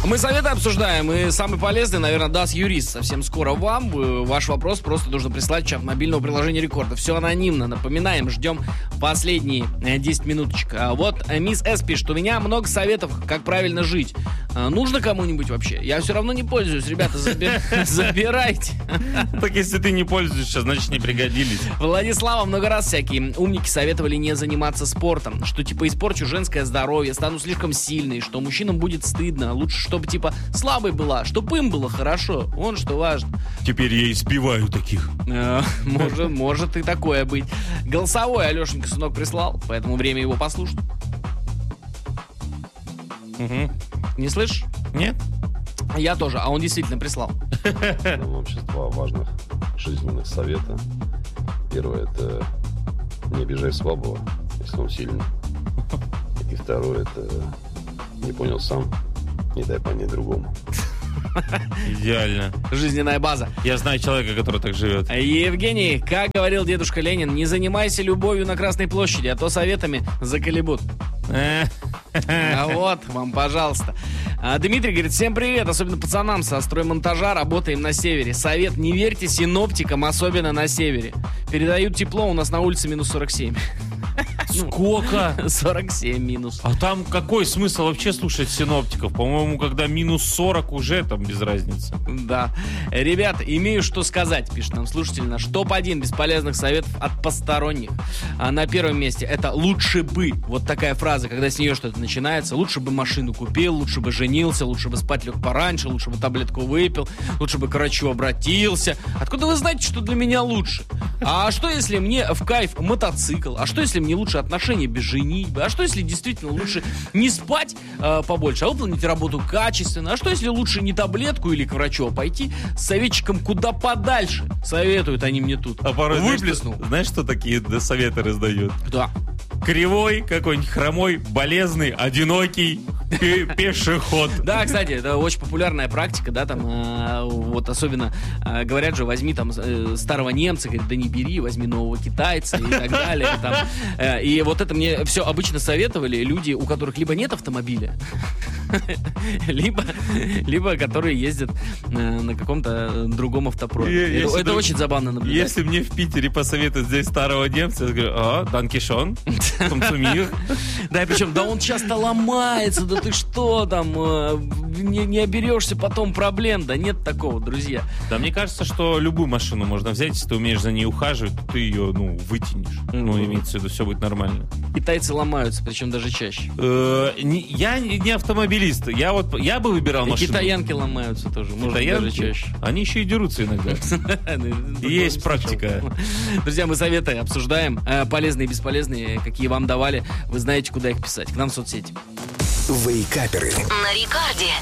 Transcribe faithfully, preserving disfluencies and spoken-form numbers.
Мы советы обсуждаем, и самый полезный, наверное, даст юрист совсем скоро вам. Ваш вопрос просто нужно прислать в чат мобильного приложения Рекорда. Все анонимно. Напоминаем, ждем последние десять минуточек. Вот мисс С пишет: у меня много советов, как правильно жить. Нужно кому-нибудь вообще? Я все равно не пользуюсь. Ребята, забирайте. Так если ты не пользуешься, значит не пригодились. Владислава много раз всякие умники советовали не заниматься спортом. Что типа испорчу женское здоровье, стану слишком сильной, что мужчинам будет стыдно. Лучше, чтобы типа слабой была, чтобы им было хорошо. Вон что важно. Теперь я избиваю таких. Может, может и такое быть. Голосовой Алешенька, сынок, прислал, поэтому время его послушать. Угу. Не слышишь? Нет. Я тоже, а он действительно прислал. Нам вообще два важных жизненных совета. Первое — это не обижай слабого, если он сильный. И второе — это не понял сам, не дай понять другому. Идеально. Жизненная база. Я знаю человека, который так живет. Евгений, как говорил дедушка Ленин, не занимайся любовью на Красной площади, а то советами заколебут. А вот, вам, пожалуйста. А Дмитрий говорит: всем привет, особенно пацанам со строймонтажа, работаем на севере. Совет: не верьте синоптикам, особенно на севере. Передают тепло, у нас на улице минус сорок семь. Сколько? сорок семь минус. А там какой смысл вообще слушать синоптиков? По-моему, когда минус сорок уже там без разницы. Да. Ребят, имею что сказать, пишет нам слушатель наш. топ один бесполезных советов от посторонних. А на первом месте это лучше бы. Вот такая фраза, когда с нее что-то начинается. Лучше бы машину купил, лучше бы женился, лучше бы спать лег пораньше, лучше бы таблетку выпил, лучше бы к врачу обратился. Откуда вы знаете, что для меня лучше? А что, если мне в кайф мотоцикл? А что, если мне лучше отношения без женитьбы? А что, если действительно лучше не спать э, побольше, а выполнить работу качественно? А что, если лучше не таблетку или к врачу, а пойти с советчиком куда подальше? Советуют они мне тут. А порой выплеснул. Знаешь, что, знаешь, что такие советы раздают? Да. Кривой, какой-нибудь хромой, болезный, одинокий пешеход. Да, кстати, это очень популярная практика, да, там, э, вот особенно э, говорят же, возьми там э, старого немца, говорит, да не бери, возьми нового китайца и так далее. Там, э, и вот это мне все обычно советовали люди, у которых либо нет автомобиля, либо, либо которые ездят э, на каком-то другом автопроме. Е- это это друг... очень забавно наблюдать. Если мне в Питере посоветуют здесь старого немца, я говорю: а, данкишон, тумцумир. Да, причем, да он часто ломается, да ты что там, э, не, не оберешься потом проблем. Да нет такого, друзья. Да, мне кажется, что любую машину можно взять, если ты умеешь за ней ухаживать, то ты ее, ну, вытянешь. Mm-hmm. Ну, имеется в виду, все будет нормально. Китайцы ломаются, причем даже чаще. Э, не, я не автомобилист. Я вот, я бы выбирал и машину. Китаянки ломаются тоже, может, даже чаще. Они еще и дерутся иногда. Есть практика. Друзья, мы советы обсуждаем, полезные и бесполезные, какие вам давали. Вы знаете, куда их писать. К нам в соцсети. Вейкаперы. На Рекорде.